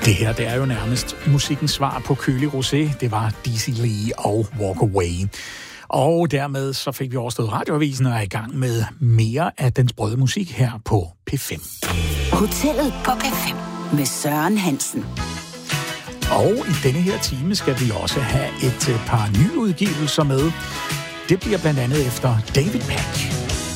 Det her, det er jo nærmest musikkens svar på kølig rosé. Det var Daisy Lee og Walk Away. Og dermed så fik vi overstået radioavisen og er i gang med mere af den sprøde musik her på P5. Hotellet på P5 med Søren Hansen. Og i denne her time skal vi også have et par nye udgivelser med. Det bliver blandt andet efter David Pack.